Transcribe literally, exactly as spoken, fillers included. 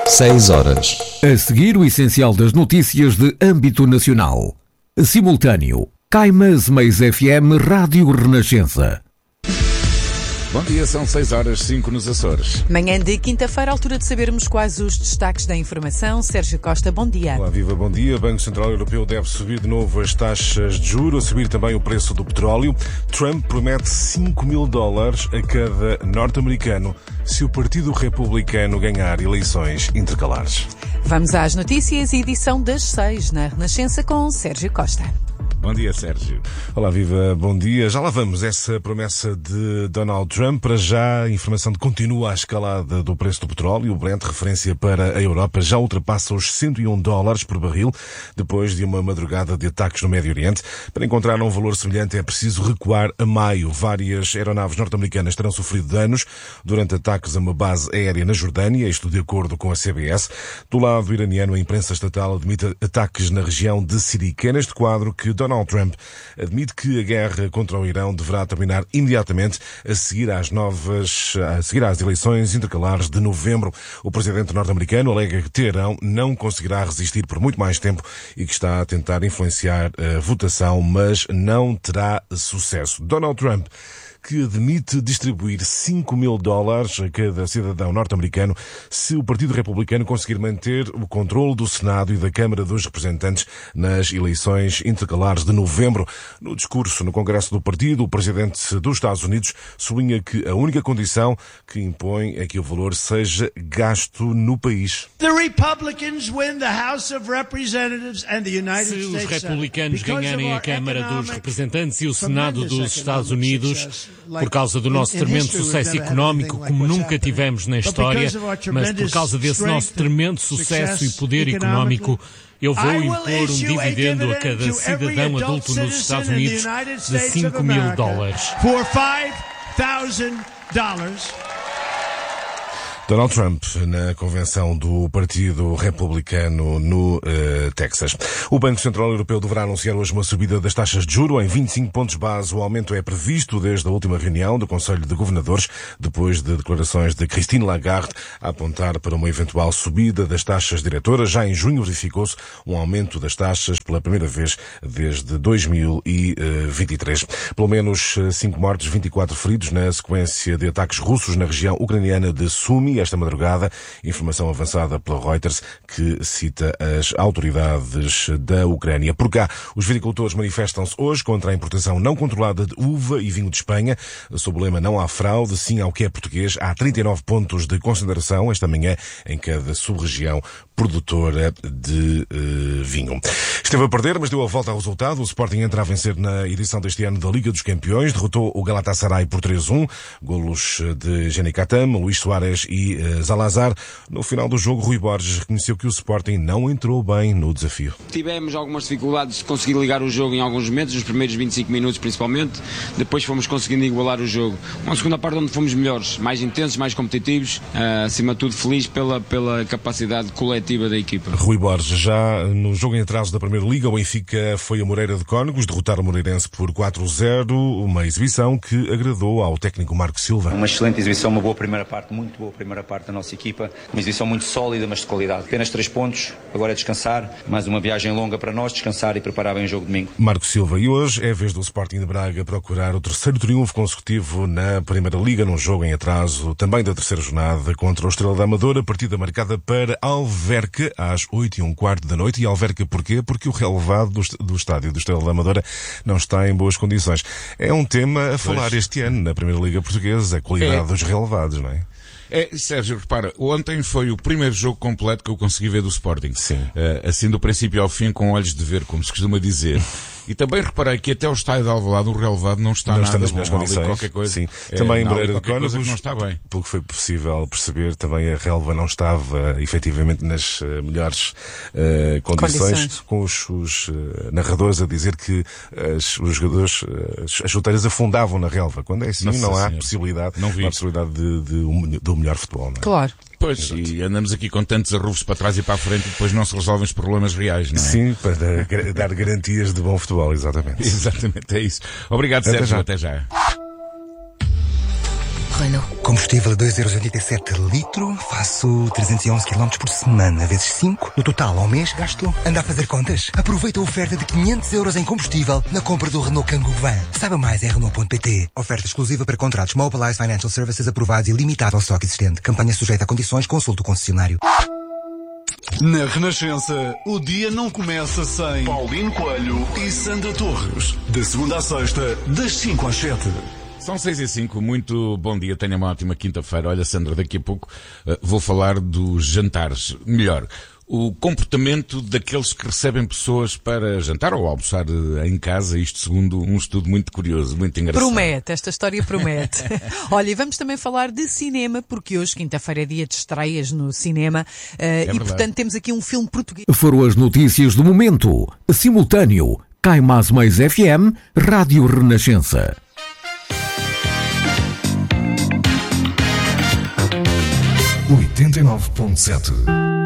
Seis horas. A seguir, o essencial das notícias de âmbito nacional. Simultâneo. Caimas Meis F M Rádio Renascença. Bom dia, são seis horas, cinco nos Açores. Manhã de quinta-feira, altura de sabermos quais os destaques da informação. Sérgio Costa, bom dia. Olá, viva, bom dia. O Banco Central Europeu deve subir de novo as taxas de juros, a subir também o preço do petróleo. Trump promete cinco mil dólares a cada norte-americano se o Partido Republicano ganhar eleições intercalares. Vamos às notícias, edição das seis, na Renascença, com Sérgio Costa. Bom dia, Sérgio. Olá, viva, bom dia. Já lá vamos. Essa promessa de Donald Trump. Para já, a informação de que continua a escalada do preço do petróleo. O Brent, referência para a Europa, já ultrapassa os cento e um dólares por barril, depois de uma madrugada de ataques no Médio Oriente. Para encontrar um valor semelhante é preciso recuar a maio. Várias aeronaves norte-americanas terão sofrido danos durante ataques a uma base aérea na Jordânia, isto de acordo com a C B S. Do lado iraniano, a imprensa estatal admite ataques na região de Síria. É neste quadro que Donald Donald Trump admite que a guerra contra o Irão deverá terminar imediatamente a seguir às novas, a seguir às eleições intercalares de novembro. O presidente norte-americano alega que Teherão não conseguirá resistir por muito mais tempo e que está a tentar influenciar a votação, mas não terá sucesso. Donald Trump, que admite distribuir cinco mil dólares a cada cidadão norte-americano se o Partido Republicano conseguir manter o controle do Senado e da Câmara dos Representantes nas eleições intercalares de novembro. No discurso no Congresso do Partido, o presidente dos Estados Unidos sublinha que a única condição que impõe é que o valor seja gasto no país. Se os republicanos ganharem a Câmara dos Representantes e o Senado dos Estados Unidos, por causa do nosso tremendo sucesso económico, como nunca tivemos na história, mas por causa desse nosso tremendo sucesso e poder económico, eu vou impor um dividendo a cada cidadão adulto nos Estados Unidos de cinco mil dólares. Donald Trump na convenção do Partido Republicano no uh, Texas. O Banco Central Europeu deverá anunciar hoje uma subida das taxas de juros em vinte e cinco pontos base. O aumento é previsto desde a última reunião do Conselho de Governadores, depois de declarações de Christine Lagarde a apontar para uma eventual subida das taxas diretoras. Já em junho verificou-se um aumento das taxas pela primeira vez desde dois mil e vinte e três. Pelo menos cinco mortos, vinte e quatro feridos na sequência de ataques russos na região ucraniana de Sumy esta madrugada, informação avançada pela Reuters que cita as autoridades da Ucrânia. Por cá, os viticultores manifestam-se hoje contra a importação não controlada de uva e vinho de Espanha. Sob o lema não há fraude, sim ao que é português. Há trinta e nove pontos de consideração esta manhã em cada sub-região produtora de uh, vinho. Esteve a perder, mas deu a volta ao resultado. O Sporting entra a vencer na edição deste ano da Liga dos Campeões. Derrotou o Galatasaray por três a um. Golos de Jenny Katam, Luís Soares e uh, Zalazar. No final do jogo, Rui Borges reconheceu que o Sporting não entrou bem no desafio. Tivemos algumas dificuldades de conseguir ligar o jogo em alguns momentos, nos primeiros vinte e cinco minutos principalmente. Depois fomos conseguindo igualar o jogo. Uma segunda parte onde fomos melhores, mais intensos, mais competitivos. Uh, acima de tudo, feliz pela, pela capacidade coletiva da equipa. Rui Borges, já no jogo em atraso da Primeira Liga, o Benfica foi a Moreira de Cónegos derrotar o Moreirense por quatro a zero, uma exibição que agradou ao técnico Marco Silva. Uma excelente exibição, uma boa primeira parte, muito boa primeira parte da nossa equipa, uma exibição muito sólida, mas de qualidade. Apenas três pontos, agora é descansar, mais uma viagem longa para nós, descansar e preparar bem o jogo de domingo. Marco Silva, e hoje é a vez do Sporting de Braga procurar o terceiro triunfo consecutivo na Primeira Liga, num jogo em atraso também da terceira jornada contra o Estrela da Amadora, partida marcada para Alverca às oito e um quarto da noite. E Alverca porquê? Porque o relevado do, do estádio do Estrela da Amadora não está em boas condições. É um tema a falar pois. Este ano na Primeira Liga Portuguesa, a qualidade é. dos relevados, não é? É, Sérgio, repara, ontem foi o primeiro jogo completo que eu consegui ver do Sporting. Sim. Uh, assim do princípio ao fim, com olhos de ver, como se costuma dizer. E também reparei que até o estádio de Alvalade, o relevado não está, não nada está nas melhores condições. Qualquer coisa. Sim. É, também em não, Moreira de Cónegos, não está bem. Pelo que foi possível perceber, também a relva não estava efetivamente nas uh, melhores uh, condições, condições, com os, os uh, narradores a dizer que as, os jogadores, uh, as chuteiras afundavam na relva. Quando é assim, Nossa não há senhora. possibilidade, não não há possibilidade de, de, de, do melhor futebol. Não é? Claro. Pois, Exato. E andamos aqui com tantos arrufos para trás e para a frente e depois não se resolvem os problemas reais, não é? Sim, para dar, dar garantias de bom futebol, exatamente. Exatamente, é isso. Obrigado, Até Sérgio. já. Até já. Renault. Combustível a dois euros e oitenta e sete litro, faço trezentos e onze quilómetros por semana, vezes cinco. No total, ao mês, gasto. Anda a fazer contas? Aproveita a oferta de quinhentos euros em combustível na compra do Renault Kangoo Van. Saiba mais em Renault ponto pt. Oferta exclusiva para contratos Mobilize Financial Services aprovados e limitada ao estoque existente. Campanha sujeita a condições, consulte o concessionário. Na Renascença, o dia não começa sem Paulino Coelho e Sandra Torres. Da segunda à sexta, das cinco às sete. São seis e cinco, muito bom dia, tenha uma ótima quinta-feira. Olha, Sandra, daqui a pouco uh, vou falar dos jantares. Melhor, o comportamento daqueles que recebem pessoas para jantar ou almoçar uh, em casa, isto segundo um estudo muito curioso, muito engraçado. Promete, esta história promete. Olha, e vamos também falar de cinema, porque hoje, quinta-feira, é dia de estreias no cinema uh, é e, verdade. Portanto, temos aqui um filme português. Foram as notícias do momento. Simultâneo, Cai Mais Mais F M, Rádio Renascença. oitenta e nove ponto sete